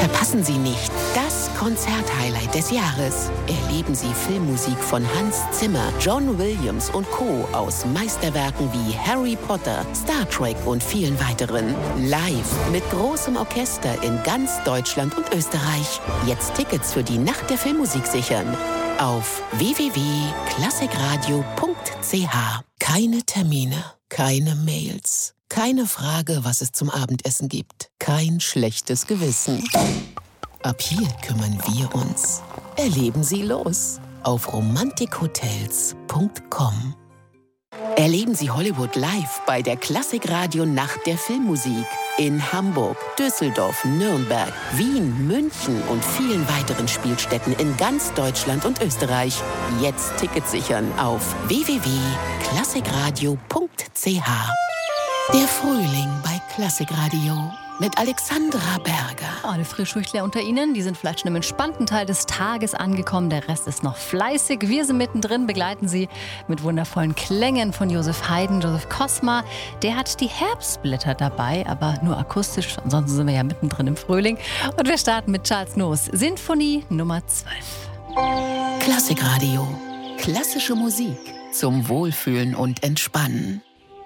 Verpassen Sie nicht das Konzerthighlight des Jahres. Erleben Sie Filmmusik von Hans Zimmer, John Williams und Co. aus Meisterwerken wie Harry Potter, Star Trek und vielen weiteren. Live mit großem Orchester in ganz Deutschland und Österreich. Jetzt Tickets für die Nacht der Filmmusik sichern. Auf www.klassikradio.ch. Keine Termine, keine Mails. Keine Frage, was es zum Abendessen gibt. Kein schlechtes Gewissen. Ab hier kümmern wir uns. Erleben Sie los auf romantikhotels.com. Erleben Sie Hollywood live bei der Klassikradio Nacht der Filmmusik in Hamburg, Düsseldorf, Nürnberg, Wien, München und vielen weiteren Spielstätten in ganz Deutschland und Österreich. Jetzt Tickets sichern auf www.klassikradio.ch. Der Frühling bei Klassikradio mit Alexandra Berger. Alle Frischhüchtler unter Ihnen, die sind vielleicht schon im entspannten Teil des Tages angekommen. Der Rest ist noch fleißig. Wir sind mittendrin, begleiten Sie mit wundervollen Klängen von Josef Haydn. Joseph Kosma, der hat die Herbstblätter dabei, aber nur akustisch. Ansonsten sind wir ja mittendrin im Frühling. Und wir starten mit Charles Noos, Sinfonie Nummer 12. Klassikradio. Klassische Musik zum Wohlfühlen und Entspannen.